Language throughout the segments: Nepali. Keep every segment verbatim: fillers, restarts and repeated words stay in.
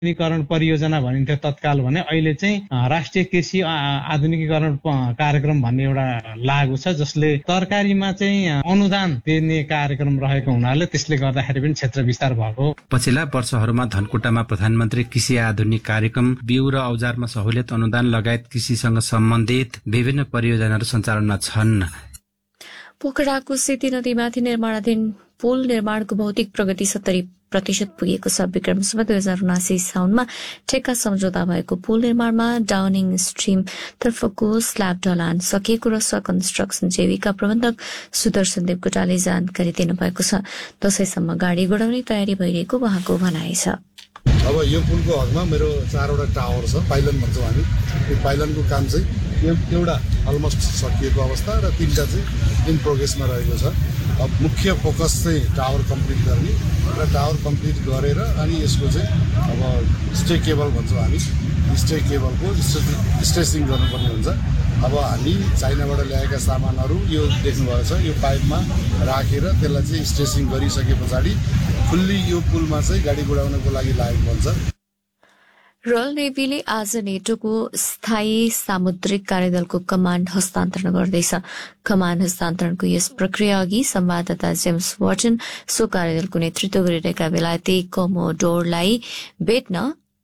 आधुनिकीकरण परियोजना भनिन्थ्यो तत्काल भने अहिले चाहिँ राष्ट्रिय कृषि आधुनिकीकरण कार्यक्रम भन्ने एउटा लागू छ, जसले तरकारीमा चाहिँ अनुदान दिने कार्यक्रम रहेको हुनाले त्यसले गर्दाखेरि पनि क्षेत्र विस्तार भएको। पछिल्ला वर्षहरूमा धनकुटामा प्रधानमन्त्री कृषि आधुनिक कार्यक्रम, बिउ र औजारमा सहुलियत अनुदान लगायत कृषिसँग सम्बन्धित विभिन्न परियोजनाहरू सञ्चालनमा छन्। पोखराको सेती नदीमाथि निर्माणाधीन पुल निर्माणको भौतिक प्रगति सत्तरी प्रतिशत पुगेको छ। विक्रमसम्म दुई हजार उनासी साउनमा ठेक्का सम्झौता भएको पुल निर्माणमा डाउनिङ स्ट्रिम तर्फको स्ल्याब ढलान सकिएको र स कन्स्ट्रक्सन जेवीका प्रबन्धक सुदर्शन देवकोटाले जानकारी दिनुभएको छ। दशैंसम्म गाडी गुडाउने तयारी भइरहेको उहाँको भनाइ छ। अब यो पुलको हकमा मेरो चारवटा टावर छ, पाइलन भन्छौँ हामी। यो पाइलनको काम चाहिँ एउटा अलमोस्ट सकिएको अवस्था र तीनटा चाहिँ इन प्रोग्रेसमा रहेको छ। अब मुख्य फोकस चाहिँ टावर कम्प्लिट गर्ने र टावर कम्प्लिट गरेर अनि यसको चाहिँ अब स्टे केबल भन्छौँ हामी। स्टे केबलको स्ट्रेसिङ गर्नुपर्ने हुन्छ। अब हामी चाइनाबाट ल्याएका सामानहरू यो देख्नुभएको छ, यो पाइपमा राखेर त्यसलाई चाहिँ स्ट्रेसिङ गरिसके पछाडि फुल्ली यो पुलमा चाहिँ गाडी गुडाउनको लागि लागेको हुन्छ। रोयल नेभीले आज नेटोको स्थायी सामुद्रिक कार्यदलको कमाण्ड हस्तान्तरण गर्दैछ। कमाण्ड हस्तान्तरणको यस प्रक्रिया अघि संवाददाता जेम्स वाटन सो कार्यदलको नेतृत्व गरिरहेका बेलायती कोमोडोरलाई भेट्न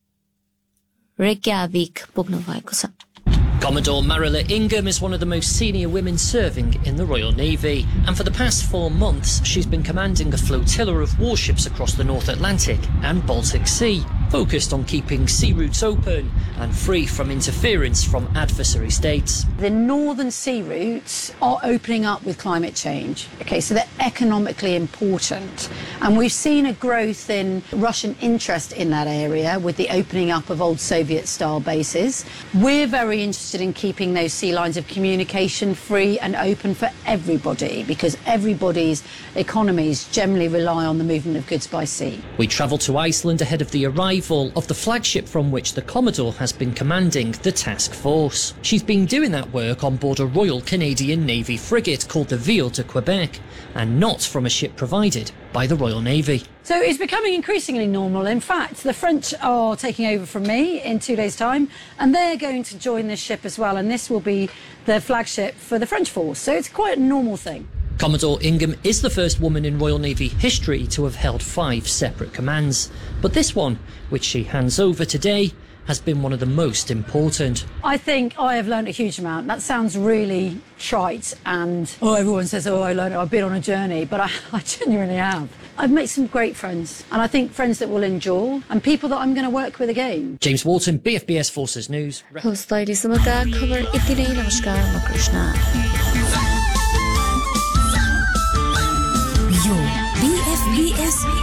रेक्याविक पुग्नु भएको छ। Commodore Marilla Ingham is one of the most senior women serving in the Royal Navy, and for the past four months she's been commanding a flotilla of warships across the North Atlantic and Baltic Sea, focused on keeping sea routes open and free from interference from adversary states. The northern sea routes are opening up with climate change. Okay, so they're economically important, and we've seen a growth in Russian interest in that area with the opening up of old Soviet-style bases. We're very interested in keeping those sea lines of communication free and open for everybody, because everybody's economies generally rely on the movement of goods by sea. We travel to Iceland ahead of the arrival of the flagship from which the Commodore has been commanding the task force. She's been doing that work on board a Royal Canadian Navy frigate called the Ville de Quebec, and not from a ship provided by the Royal Navy. So it's becoming increasingly normal. In fact, the French are taking over from me in two days' time, and they're going to join this ship as well, and this will be the flagship for the French force. So it's quite a normal thing. Commodore Ingham is the first woman in Royal Navy history to have held five separate commands. But this one, which she hands over today, has been one of the most important. I think I have learned a huge amount. That sounds really trite and, oh, everyone says, oh, I learned it, I've been on a journey, but I, I genuinely have. I've made some great friends, and I think friends that will endure, and people that I'm going to work with again. James Walton, B F B S Forces News. होस् त अहिलेसम्मका खबर यति नै। नमस्कार, म कृष्ण। यो B F B S